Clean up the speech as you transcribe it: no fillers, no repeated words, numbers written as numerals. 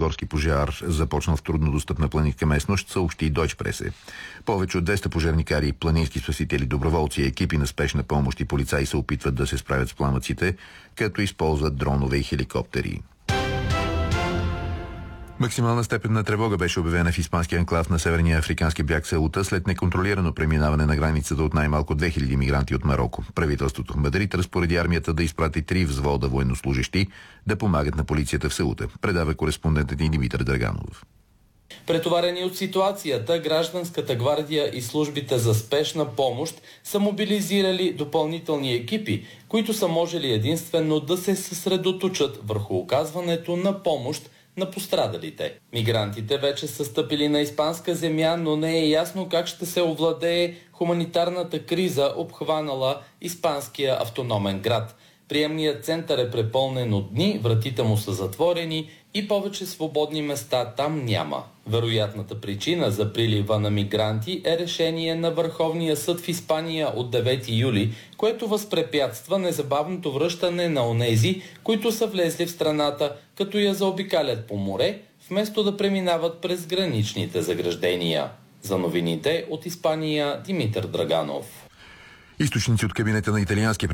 горски пожар, започнал в труднодостъпна планинска местност, съобщи Deutsche Presse. Повече от 200 пожарникари, планински спасители, доброволци, екипи на спешна помощ и полицаи се опитват да се справят с пламъците, като използват дронове и хеликоптери. Максимална степен на тревога беше обявена в испанския анклав на северния африкански бряг Сеута след неконтролирано преминаване на границата от най-малко 2000 мигранти от Мароко. Правителството в Мадрид разпореди армията да изпрати 3 взвода военнослужещи да помагат на полицията в Сеута. Предава кореспондентът ни Димитър Драганов. Претоварени от ситуацията, гражданската гвардия и службите за спешна помощ са мобилизирали допълнителни екипи, които са можели единствено да се съсредоточат върху оказването на помощ на пострадалите. Мигрантите вече са стъпили на испанска земя, но не е ясно как ще се овладее хуманитарната криза, обхванала испанския автономен град. Приемният център е препълнен от дни, вратите му са затворени и повече свободни места там няма. Вероятната причина за прилива на мигранти е решение на Върховния съд в Испания от 9 юли, което възпрепятства незабавното връщане на онези, които са влезли в страната, като я заобикалят по море, вместо да преминават през граничните заграждения. За новините от Испания Димитър Драганов. Източници от кабинета на италианския